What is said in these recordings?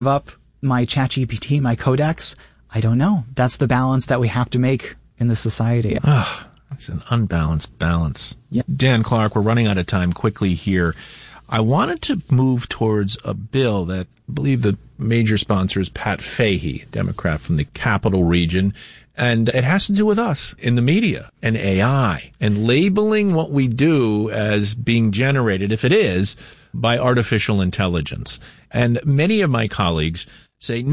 up my ChatGPT, my Codex? I don't know. That's the balance that we have to make in this society. It's an unbalanced balance. Yeah. Dan Clark, we're running out of time quickly here. I wanted to move towards a bill that I believe the major sponsor is Pat Fahey, Democrat from the Capital Region. And it has to do with us in the media and AI and labeling what we do as being generated, if it is, by artificial intelligence. And many of my colleagues say,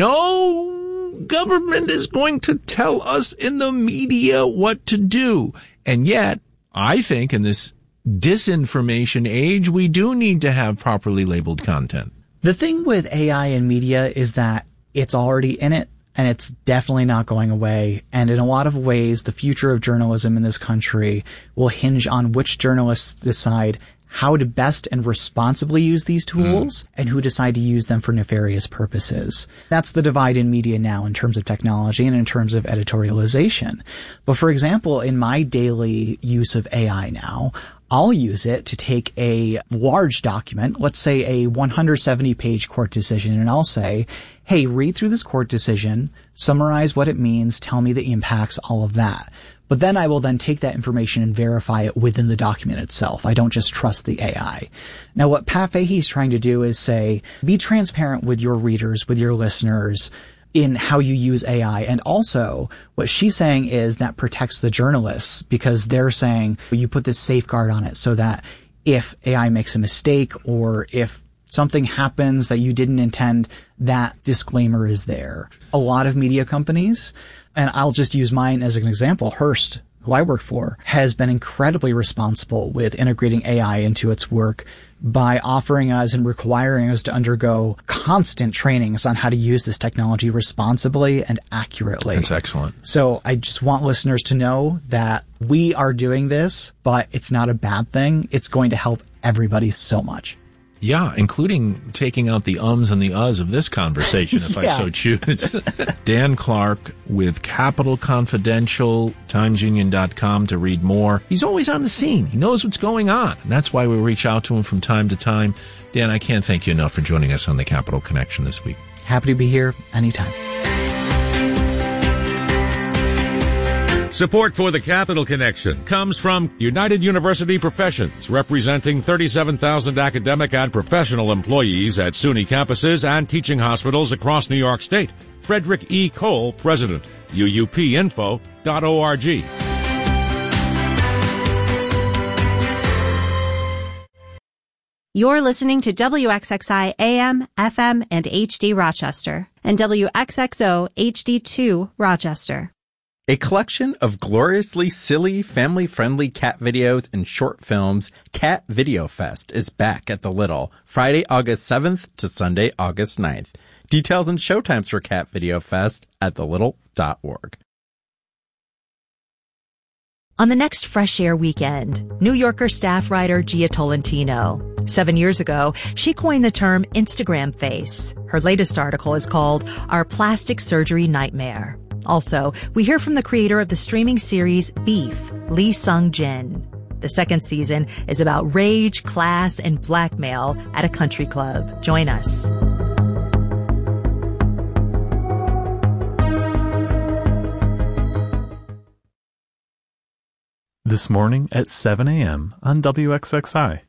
no, government is going to tell us in the media what to do. And yet, I think in this disinformation age, we do need to have properly labeled content. The thing with AI and media is that it's already in it, and it's definitely not going away. And in a lot of ways, the future of journalism in this country will hinge on which journalists decide how to best and responsibly use these tools and who decide to use them for nefarious purposes. That's the divide in media now in terms of technology and in terms of editorialization. But for example, in my daily use of AI now, I'll use it to take a large document, let's say a 170-page court decision, and I'll say, hey, read through this court decision, summarize what it means, tell me the impacts, all of that. But then I will then take that information and verify it within the document itself. I don't just trust the AI. Now, what Pat Fahey is trying to do is say, be transparent with your readers, with your listeners, in how you use AI. And also, what she's saying is that protects the journalists, because they're saying you put this safeguard on it so that if AI makes a mistake or if something happens that you didn't intend, that disclaimer is there. A lot of media companies, and I'll just use mine as an example, Hearst, who I work for, has been incredibly responsible with integrating AI into its work by offering us and requiring us to undergo constant trainings on how to use this technology responsibly and accurately. That's excellent. So I just want listeners to know that we are doing this, but it's not a bad thing. It's going to help everybody so much. Yeah, including taking out the ums and the uhs of this conversation, if I so choose. Dan Clark with Capital Confidential, TimesUnion.com to read more. He's always on the scene. He knows what's going on. And that's why we reach out to him from time to time. Dan, I can't thank you enough for joining us on the Capital Connection this week. Happy to be here anytime. Support for the Capital Connection comes from United University Professions, representing 37,000 academic and professional employees at SUNY campuses and teaching hospitals across New York State. Frederick E. Cole, President, uupinfo.org. You're listening to WXXI AM, FM, and HD Rochester, and WXXO HD2 Rochester. A collection of gloriously silly, family-friendly cat videos and short films, Cat Video Fest is back at the Little, Friday, August 7th to Sunday, August 9th. Details and showtimes for Cat Video Fest at thelittle.org. On the next Fresh Air weekend, New Yorker staff writer Gia Tolentino. 7 years ago, she coined the term Instagram face. Her latest article is called Our Plastic Surgery Nightmare. Also, we hear from the creator of the streaming series Beef, Lee Sung-jin. The second season is about rage, class, and blackmail at a country club. Join us. This morning at 7 a.m. on WXXI.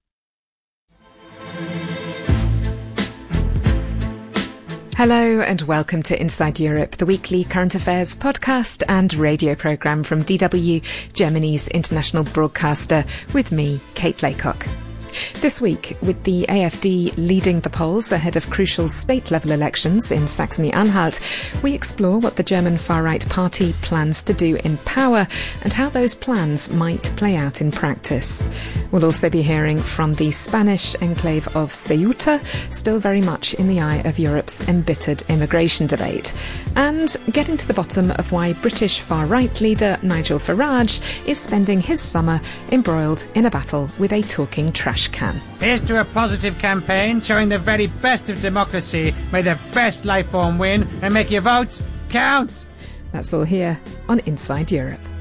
Hello and welcome to Inside Europe, the weekly current affairs podcast and radio programme from DW, Germany's international broadcaster, with me, Kate Laycock. This week, with the AfD leading the polls ahead of crucial state-level elections in Saxony-Anhalt, we explore what the German far-right party plans to do in power and how those plans might play out in practice. We'll also be hearing from the Spanish enclave of Ceuta, still very much in the eye of Europe's embittered immigration debate, and getting to the bottom of why British far-right leader Nigel Farage is spending his summer embroiled in a battle with a talking trash can. Here's to a positive campaign showing the very best of democracy. May the best life form win and make your votes count. That's all here on Inside Europe.